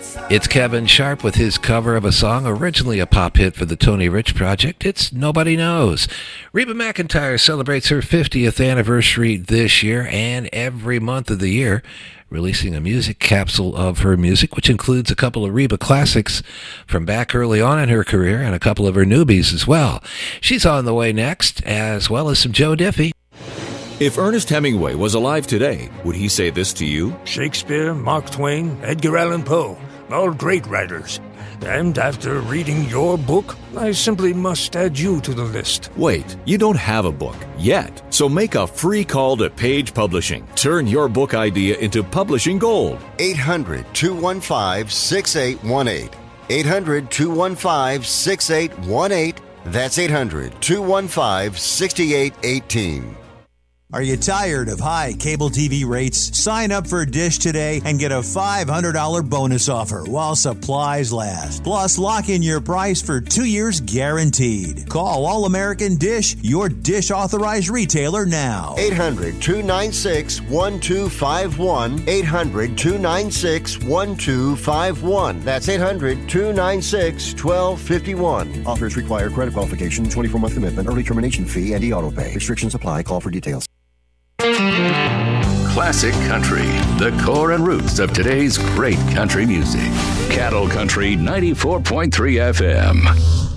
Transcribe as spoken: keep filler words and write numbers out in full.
It's Kevin Sharp with his cover of a song, originally a pop hit for the Tony Rich Project. It's Nobody Knows. Reba McEntire celebrates her fiftieth anniversary this year and every month of the year, releasing a music capsule of her music, which includes a couple of Reba classics from back early on in her career and a couple of her newbies as well. She's on the way next, as well as some Joe Diffie. If Ernest Hemingway was alive today, would he say this to you? Shakespeare, Mark Twain, Edgar Allan Poe, all great writers. And after reading your book, I simply must add you to the list. Wait, you don't have a book yet. So make a free call to Page Publishing. Turn your book idea into publishing gold. eight hundred, two one five, six eight one eight. eight hundred, two one five, six eight one eight. That's eight hundred, two one five, six eight one eight. Are you tired of high cable T V rates? Sign up for Dish today and get a five hundred dollars bonus offer while supplies last. Plus, lock in your price for two years guaranteed. Call All American Dish, your Dish authorized retailer now. eight hundred, two nine six, one two five one. eight hundred, two nine six, one two five one. That's eight hundred, two nine six, one two five one. Offers require credit qualification, twenty-four month commitment, early termination fee, and e-auto pay. Restrictions apply. Call for details. Classic Country, the core and roots of today's great country music. Cattle Country ninety-four point three F M.